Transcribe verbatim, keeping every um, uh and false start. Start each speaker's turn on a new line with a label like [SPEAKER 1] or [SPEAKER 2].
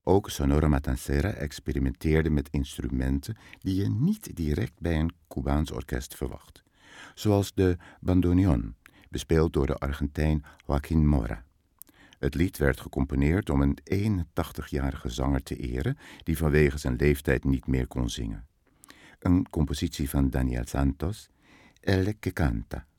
[SPEAKER 1] Ook Sonora Matancera experimenteerde met instrumenten die je niet direct bij een Cubaans orkest verwacht. Zoals de bandoneon, bespeeld door de Argentijn Joaquín Mora. Het lied werd gecomponeerd om een eenentachtigjarige zanger te eren die vanwege zijn leeftijd niet meer kon zingen. Een compositie van Daniel Santos, El que canta.